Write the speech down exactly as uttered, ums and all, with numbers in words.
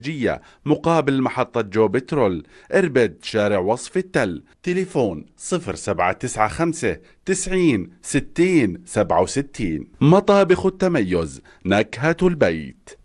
جية مقابل محطة جو بترول، إربد، شارع وصف التل. تليفون صفر سبعة تسعة خمسة تسعين ستين سبعة وستين. مطابخ التميز، نكهة البيت.